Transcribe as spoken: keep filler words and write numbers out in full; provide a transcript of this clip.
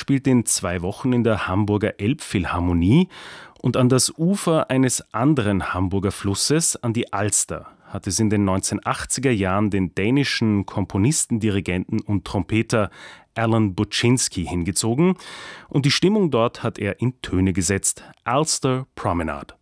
spielt in zwei Wochen in der Hamburger Elbphilharmonie und an das Ufer eines anderen Hamburger Flusses, an die Alster, hat es in den neunzehnhundertachtziger Jahren den dänischen Komponisten, Dirigenten und Trompeter Alan Buczynski hingezogen und die Stimmung dort hat er in Töne gesetzt. Ulster Promenade.